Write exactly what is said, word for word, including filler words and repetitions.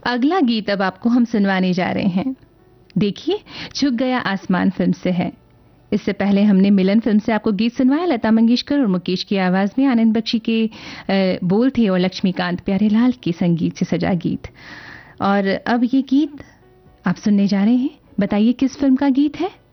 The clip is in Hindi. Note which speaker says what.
Speaker 1: अगला गीत अब आपको हम सुनवाने जा रहे हैं। देखिए, झुक गया आसमान फिल्म से है। इससे पहले हमने मिलन फिल्म से आपको गीत सुनवाया, लता मंगेशकर और मुकेश की आवाज में। आनंद बख्शी के बोल थे और लक्ष्मीकांत प्यारेलाल के संगीत से सजा गीत। और अब ये गीत आप सुनने जा रहे हैं, बताइए किस फिल्म का गीत है।